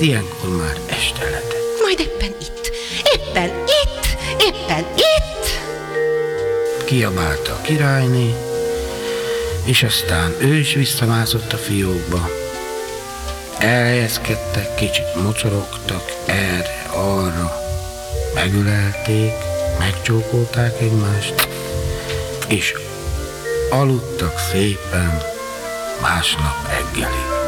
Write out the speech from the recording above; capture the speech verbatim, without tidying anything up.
ilyenkor már este lett. Majd éppen itt, éppen itt, éppen itt! Kiabálta a királyné, és aztán ő is visszamászott a fiókba. Elhelyezkedtek, kicsit mocorogtak erre, arra, megölelték, megcsókolták egymást, és aludtak szépen másnap reggelig.